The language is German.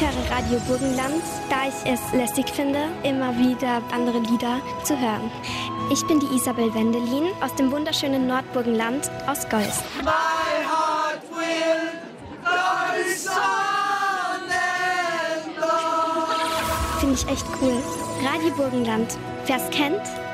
höre Radio Burgenland, da ich es lästig finde, immer wieder andere Lieder zu hören. Ich bin die Isabel Wendelin aus dem wunderschönen Nordburgenland aus Gols. My heart will rise on and on. Finde ich echt cool. Radio Burgenland. Wer es kennt,